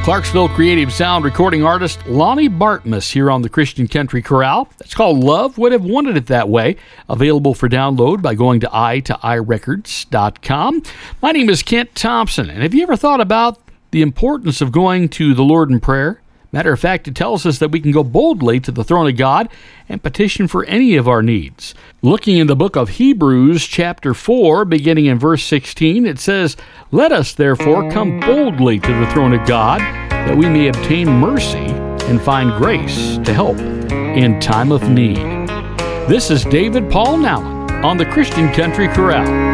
Clarksville creative sound recording artist Lonnie Bartmus here on the Christian Country Chorale. It's called Love Would Have Wanted It That Way. Available for download by going to i2irecords.com. My name is Kent Thompson, and have you ever thought about the importance of going to the Lord in prayer? Matter of fact, it tells us that we can go boldly to the throne of God and petition for any of our needs. Looking in the book of Hebrews, chapter 4, beginning in verse 16, it says, "Let us therefore come boldly to the throne of God, that we may obtain mercy and find grace to help in time of need." This is David Paul Nallon on the Christian Country Chorale.